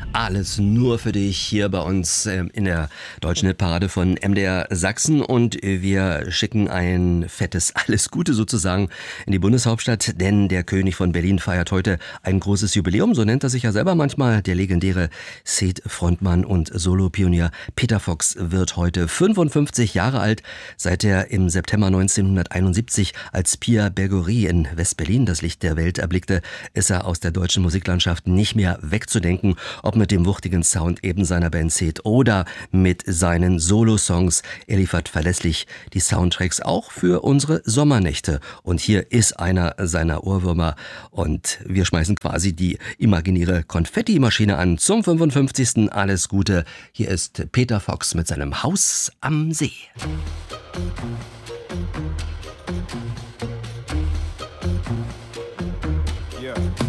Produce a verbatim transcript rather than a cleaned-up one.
Alles nur für dich hier bei uns ähm, in der deutschen Hitparade von M D R Sachsen, und wir schicken ein fettes Alles Gute sozusagen in die Bundeshauptstadt, denn der König von Berlin feiert heute ein großes Jubiläum, so nennt er sich ja selber manchmal. Der legendäre Seth-Frontmann und Solopionier Peter Fox wird heute fünfundfünfzig Jahre alt, seit er im September neunzehnhunderteinundsiebzig als Pia Bergorie in West-Berlin das Licht der Welt erblickte, ist er aus der deutschen Musiklandschaft nicht mehr wegzudenken, ob mit dem wuchtigen Sound eben seiner Band Seth oder mit seinen Solo-Songs. Er liefert verlässlich die Soundtracks auch für unsere Sommernächte. Und hier ist einer seiner Ohrwürmer, und wir schmeißen quasi die imaginäre Konfetti-Maschine an zum fünfundfünfzigsten Alles Gute. Hier ist Peter Fox mit seinem Haus am See. Yeah.